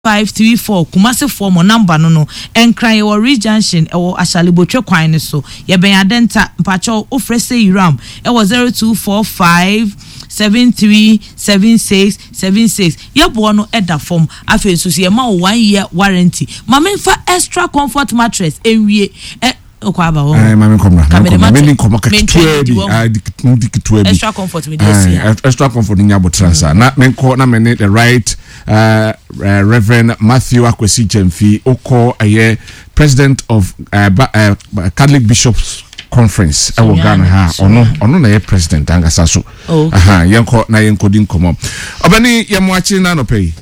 534 Kumasi form number no enkran ye Ori Junction ewo Ashalibotwe kwan ne so ye ben adenta mpacho ofrese Iram ewo 0245 737676 yebo no eda form afi so ye ma 1 year warranty mama fa extra comfort mattress enwie okwaba ho mama komba extra comfort me dey extra comfort nya botrasa na menko na me the right Reverend Matthew Akwesi Jemfi oko aye president of Catholic Bishops Conference ewo Ghana ha ono na ye president angasa so yenko na yenko din komo obani yemwachi na no pay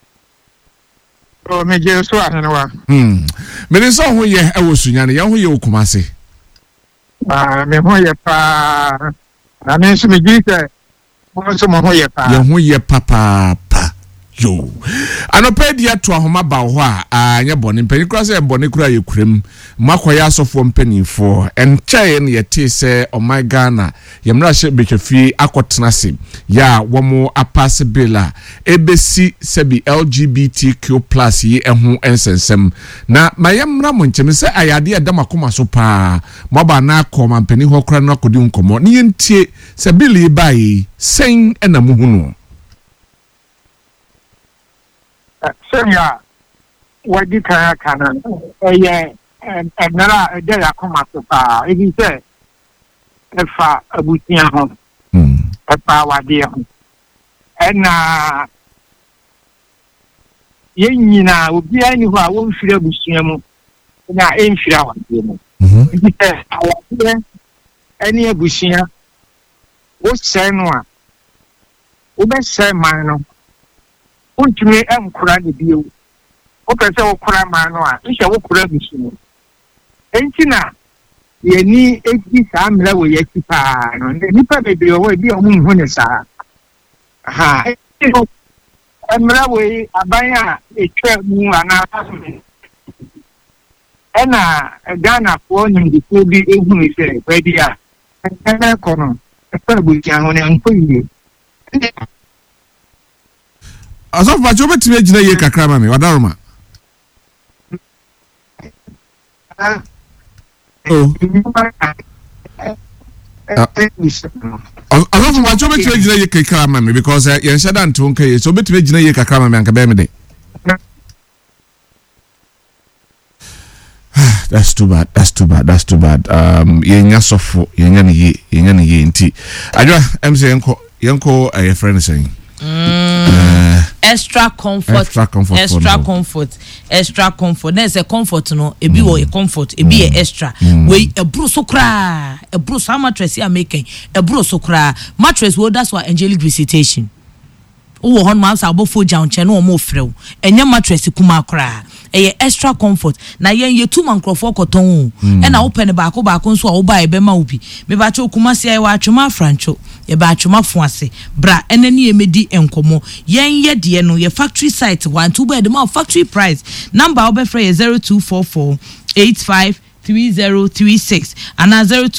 me je so ahenwa me so ho ye ewo sunyane ye ho ye okumase me ho ye pa na me so me gite mo so mo ho ye pa ye ho ye papa yo anopedia to ahoma ba ho a anya bone mpani kura se bone kura ye kurem makoya asofo mpanifo enchae ne yete se oh my Ghana yemra hye betwafi akotena se ya womo apase bela ebesi sebi LGBTQ+ yi eho ensensem na mayemra moncheme se ayade edam akoma so pa moba na akoma mpani ho kura na kodi nkomo ne yentie se bili bai sen ena muhunu Senya wadi kaya kana nara de ya koma so pa ebi se efa abutia ho efa wadi ho ena yenyina obi ani ho a won fira abutia mu na enfira wadi mu ebi se awade eni abutia wo se no a wo be se man no untime enkura de bio opese okura ma no a nhye okura bishimo entina yeni egi sa mra we yati pa no nipa bebre o bi o mu hu ne sa mra we abanya etwa mu ana ena Ghana for nyindi ko bi ehu ise kwadi a ena kono efa bukia ho ne nkoyi aso fa cho betime gina ye kakra ma me wadaroma aso fa cho betime gina ye kakra ma me because yen shada nto nkai so betime gina ye kakra ma me anka be me de that's too bad yenya sofo yenya ne ye nti adwa MC yenko a friend saying extra comfort. There's a comfort no. Ebi wo a comfort. Ebi a extra. We a bro so cry. A bro so mattress you making. A bro so cry. Mattress well that's why angelic visitation. Oh, hon man sa bo fo down channel mo frɛ. Enya mattress kuma cry. A extra comfort. Na yen ye two man crofo koton. E na open ba ko nso a wo ba e be ma obi. Me ba cho kuma se ai wa atwoma francho. Ye ba atwoma fo ase. Bra enani emedi enkomo. Yen ye de no ye factory site 12 by the factory price. Number obefre 0244 85 3036 and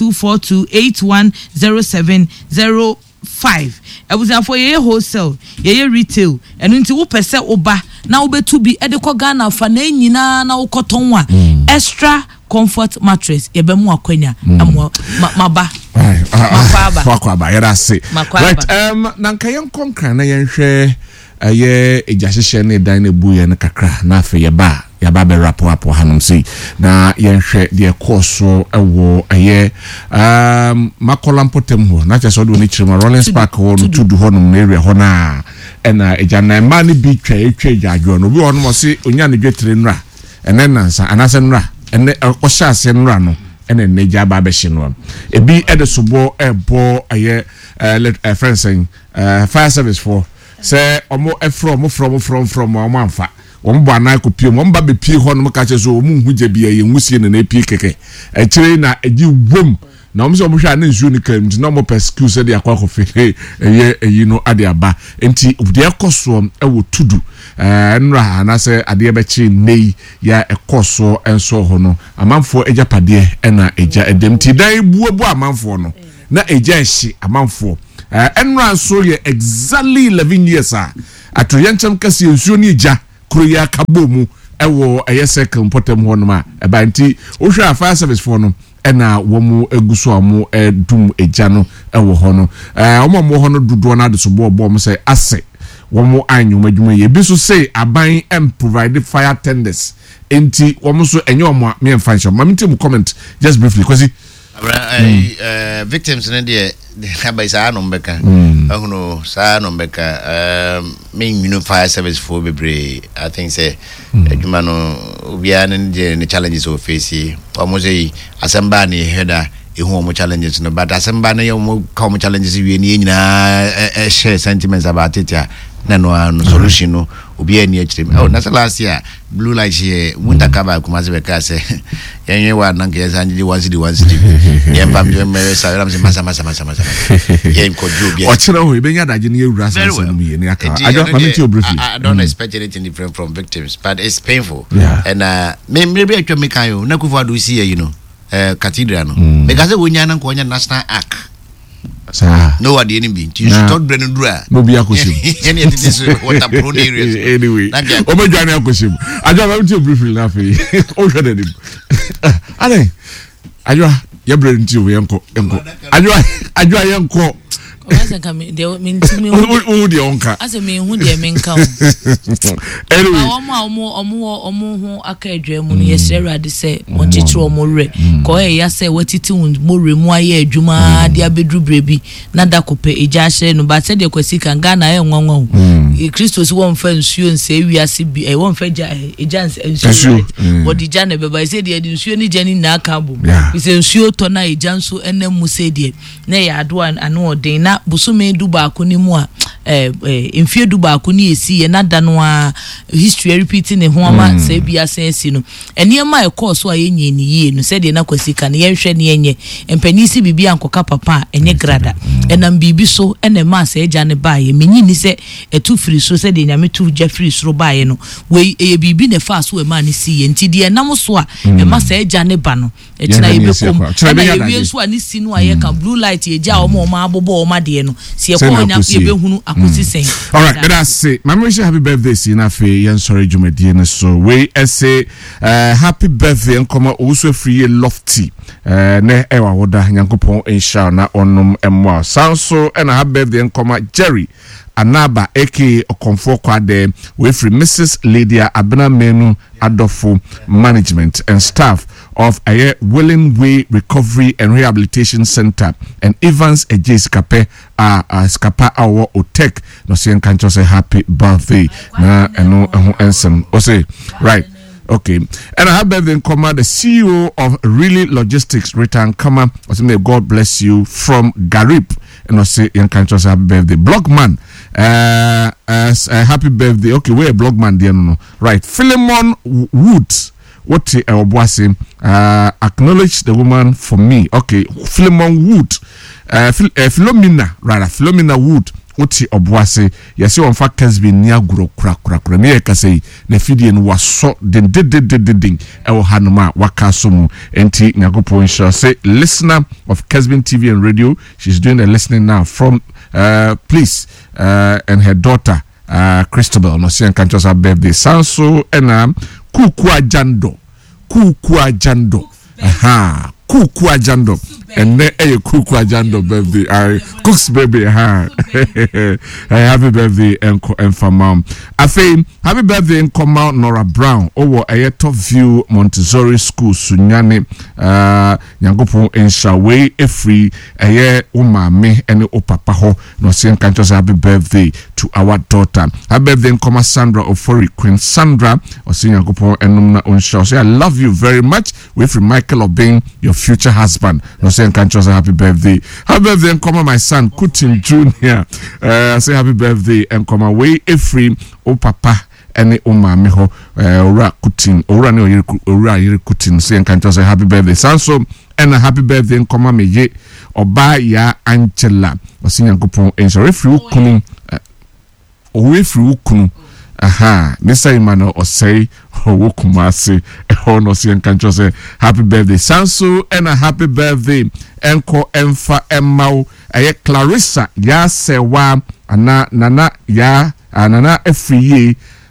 0242810705. Ebuza for ye wholesale, ye retail, and unti wo pese oba na wo betu bi e de ko Ghana fa na nyina na wo kotonwa extra comfort mattress ye be mu akwanya amwa maba makwaba yera se right na nkayen konkran na yen hwe aye ejahihye ne dan na bu ye ne kakra na afa ye ba ya ba be rapo hanom sei na yen hwe de course ewo aye makolampotem ho na cheso de oni chirema Rollins Park ho no tudu ho no area ho na ena ejana ma ne bi twa jadwo no bi ho no se onya ne dwetre nra ene nansa anase nra ene ohyase nra no ene neja ba be hye no ebi edesobo ebo aye friends saying fire service for say omo from omo amfa ombo anako pie mo mba be pie ho no ka che so omu huje bia ye nwusie ne na pie keke ekire na egi wom na omo so omo hwa na nzu ni kam na omo persecute de akwa ko fe eyi no ade aba enti de ekoso ewo tudu nra na se ade be chi nei ya ekoso enso ho no amanfo ejapade na eja edem ti dan buobu amanfo no na eja ehye amanfo enra so ye exactly 11 years atoyenchem kase ensuo ni eja kroya kabomu ewo second important ho no ma eba nti wo hwe fire service for no ena wo mu eguso amu edum eja no ewo ho no omo ho no dodo na de so bo mo say ase wo mu anyu madwuma ye bi so say aban provide fire tenders enti wo mu so enyo mo me mfa nso mam tim comment just briefly kwasi victims na de by sa no mbeka ahuno sa no mbeka me fire service for bebre I think say adwuma no obia ne challenges o face omo say asamba ne header ehu omo challenges no but asamba na yo come challenges we ni nyina share sentiments about it no solution no obi ani akire oh na last year blue light here winter cover kumaze be ka say yenye wa na nke sanji one city yen pam je me say ram say masa yen ko jobi o kire ho e benya daje ne ewura sanse no ye ne aka I don't expect anything different from victims but it's painful and maybe I can make you na kufa do see you know cathedral no because we nya na ko nya national arc no what the enemy you should talk brand dura no be akosim any of this water prone areas anyway o me jani akosim ajo am ti briefly na fe o hwe dem ale ajo ya brand ti o yenko ajo yenko Asa kame de mintimi o de onka asa me hu de menka anyway omo ho aka adwamu no yesere ade se monchichiro omo re ko ya se watiti mo re mu aye adwuma de abedru brebi na da kope eja hye no ba se de kwasi kan Ghana e nwanwa Kristo si won fa nsuo nse wiase bi won fa eja nsuo wodi ja na beba se de nsuo ni jani na aka bo ise nsuo to na eja nso enam mu se de na ya ado anu odin na busume duba ko ni mu a emfie duba ko ni esi ye na da no a history repeating ne ho ama se bia sensi no eniema e course a yenye ni yie no se de na kwasika ne yenhwe ne yenye empanisi bibia ankoka papa enye grada enam bibi so ene ma se eja ne ba ye menyi ni se etu free so se de nyame tu ja free so ba ye no we e bibi ne fa so e ma ne si ye nti de enam so a e ma se eja ne ba no e kina ibe kom na ye wie so a ne si no aye kan blue light eja o ma abobo o ma de no se e ko nya ye be hunu akosi sen all right let us say my wish happy birthday sina fe yan sorry jumedie ne so we say happy birthday nkoma also free lofty ne ewa woda nyankopon insha na onum emwa sanso and happy birthday nkoma Jerry Anaba aka Okonfo Kwade we free Mrs. Lydia Abena Menu Adofo management and staff of a Willing Way Recovery and Rehabilitation Center and Evans Ejis Kape Skapa Awo Otek no sien kancho say happy birthday na eno ensem o say right. Okay, and I have birthday in Koma, the CEO of Really Logistics, Return Kama. May God bless you from Garip. And I say, young countries, happy birthday. Blogman, happy birthday. Okay, we're a Blogman, dear no. Right, Philemon Woods. What acknowledge the woman for me. Okay, Philemon Wood, Philomena Wood. Oti obuase yesi won factors bi ni aguro kura me yeka sei na fidie no waso den ewo hanoma waka so mu enti nyakopon sure say listener of Kesbin TV and radio, she's doing the listening now from please and her daughter Christabel no say kan just birthday sanso ena kukua jando aha kukua jando and then kukua jando birthday cooks baby happy birthday and for mom afi happy birthday and come out Nora Brown over a top view Montessori school sunyane nyangopon inshawe free umame and opapa ho no same countries happy birthday to our daughter happy birthday and come Sandra Ofori Queen Sandra or nyangopon enumna unshaw say I love you very much with Michael Obeng your future husband no same countries happy birthday and come my son Kutin Junior say happy birthday and come away free o papa ene o mame ho ora Kutin ora ne ora yire Kutin say countries happy birthday sanso and a happy birthday and come me ye oba ya Angela o sinyankopon enso free ukunu o free ukunu aha Mr. Emmanuel Osei Owokumase no sien kancho say happy birthday sanso and a happy birthday enko emfa emau Clarissa ya sewa ana nana ya anana efriye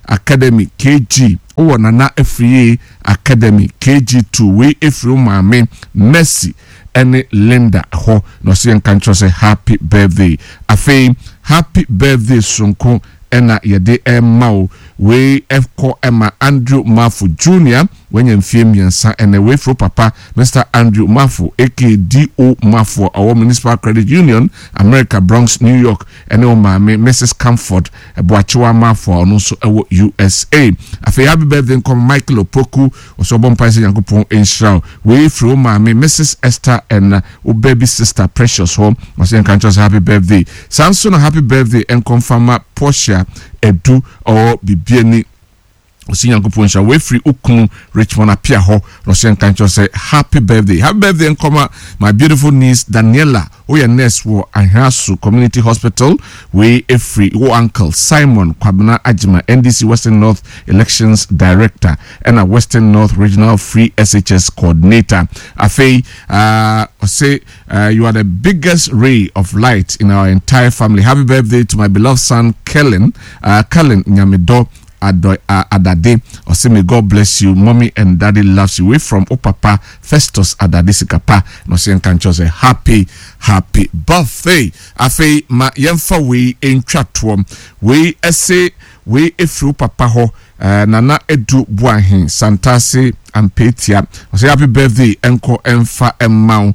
Academy KG o Nana Efriye Academy KG2 we Efriye maame Mercy ene Linda ho no se enkancho say happy birthday afei happy birthday sonko ena yede emao we efko ema Andrew Mafu Jr. when yemfie miensa ene we fro papa Mr. Andrew Mafu AKDO Mafu our Municipal Credit Union America Bronx New York ene o maame Mrs. Comfort Boachiwa Mafu ono so ewo USA afi happy birthday come Michael Opoku oso bompa se yankopon enshra we fro maame Mrs. Esther and o baby sister Precious home was enkanchos happy birthday Samson happy birthday and confirm Portia Edu or Bibieni Osinyankopon sha we free ukunu Richmond apia ho no senkancho say happy birthday and come my beautiful niece Daniela oya nurse wo Ahasu Community Hospital we free wo uncle Simon Kwabena Ajima NDC Western North Elections Director and a Western North Regional Free SHS Coordinator afei say you are the biggest ray of light in our entire family. Happy birthday to my beloved son Kellen Nyamido Adade or say may God bless you, mommy and daddy loves you. We from Opapa Festus Adade Sikapa no say enkancho say happy birthday afei ma yemfa we entwatwom we ese we efru papa ho Nana Edu Buahin Santase Ampetia say happy birthday enko emfa emmau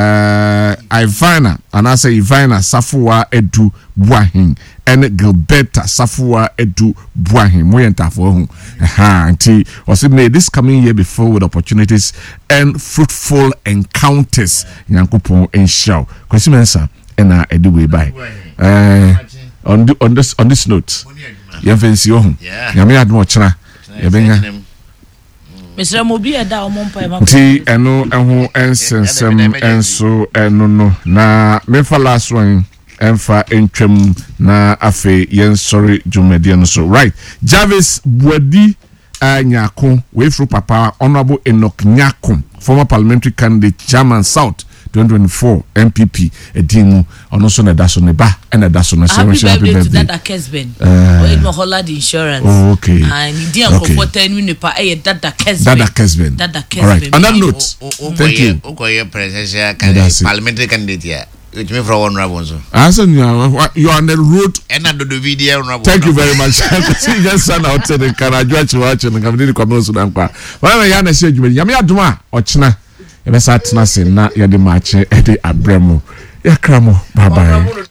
Ivana and I say Ivana Safua Edu Buahin and Gilberta Safua Edu Buahin Moyenta for whom was it made this coming year before with opportunities and fruitful encounters Yankupon and show Kwesimensa and Edu way by on this note fancy Yami had more chana Mr. Mobia da omompa ema ti eno eho ensensem enso eno no na mefa last one emfa entwem na afe yen sorry jumedie no so right Jarvis Buadi Nyako we fru papa Honorable Enoch Nyako former parliamentary candidate Chairman South 2024 MPP edimu ono so na daso ne ba na daso na happy birthday to Dada Kesben we no Holland Insurance okay and di ankofota enu ne pa Dada Kesben all right on that note thank you okoye presidential candidate parliamentary candidate ya which me from honorable so asan you are on the road and do the video honorable thank you very much see just son out to the Karajo chiwacho na kamdini kwa moso dan kwa wana ya na se djumedi yame adoma ochina ebesa tena se na yede mache ede abremo yakramo bye bye